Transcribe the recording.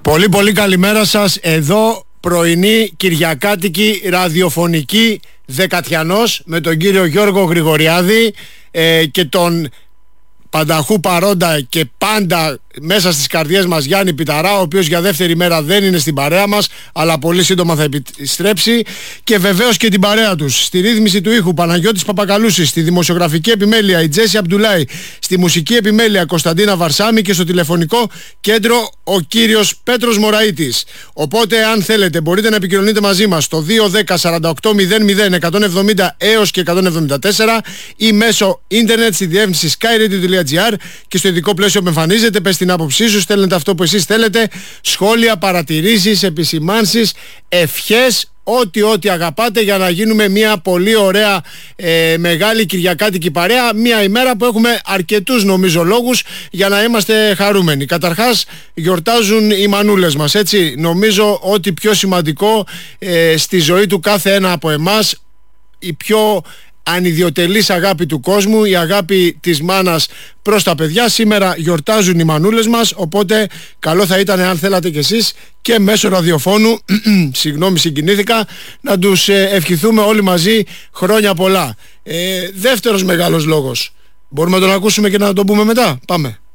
Πολύ καλημέρα σας. Εδώ πρωινή κυριακάτικη ραδιοφωνική Δεκατιανός με τον κύριο Γιώργο Γρηγοριάδη και τον πανταχού παρόντα και πάντα μέσα στις καρδιές μας Γιάννη Πιταρά, ο οποίος για δεύτερη μέρα δεν είναι στην παρέα μας, αλλά πολύ σύντομα θα επιστρέψει, και βεβαίως και την παρέα τους στη ρύθμιση του ήχου Παναγιώτης Παπακαλούσης, στη δημοσιογραφική επιμέλεια η Τζέσι Αμπτουλάη, στη μουσική επιμέλεια Κωνσταντίνα Βαρσάμι και στο τηλεφωνικό κέντρο ο κύριος Πέτρος Μωραΐτης. Οπότε αν θέλετε μπορείτε να επικοινωνείτε μαζί μας στο 210 48 00 170 έως και 174 ή μέσω ίντερνετ στη διεύθυνση skyradio.gr, και στο ειδικό πλαίσιο που εμφανίζεται πες την άποψή σου, στέλνετε αυτό που εσείς θέλετε, σχόλια, παρατηρήσεις, επισημάνσεις, ευχές, ό,τι αγαπάτε, για να γίνουμε μια πολύ ωραία μεγάλη κυριακάτικη παρέα, μια ημέρα που έχουμε αρκετούς νομίζω λόγους για να είμαστε χαρούμενοι. Καταρχάς γιορτάζουν οι μανούλες μας, έτσι, νομίζω ότι πιο σημαντικό στη ζωή του κάθε ένα από εμάς, η πιο ανιδιοτελής αγάπη του κόσμου, η αγάπη της μάνας προς τα παιδιά. Σήμερα γιορτάζουν οι μανούλες μας, οπότε καλό θα ήταν αν θέλατε κι εσείς και μέσω ραδιοφώνου συγγνώμη, συγκινήθηκα, να τους ευχηθούμε όλοι μαζί χρόνια πολλά. Δεύτερος μεγάλος λόγος, μπορούμε να τον ακούσουμε και να τον πούμε μετά? Πάμε.